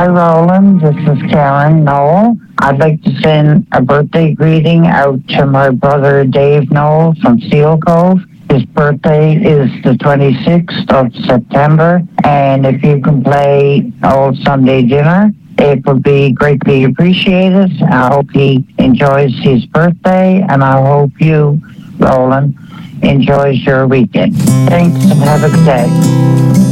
Hi, Roland. This is Karen Knoll. I'd like to send a birthday greeting out to my brother Dave Knoll from Seal Cove. His birthday is the 26th of September, and if you can play Old Sunday Dinner, it would be greatly appreciated. I hope he enjoys his birthday, and I hope you, Roland, enjoys your weekend. Thanks, and have a good day.